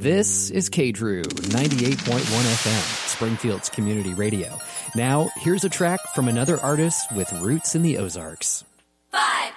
This is KDRU 98.1 FM, Springfield's community radio. Now, here's a track from another artist with roots in the Ozarks. 5,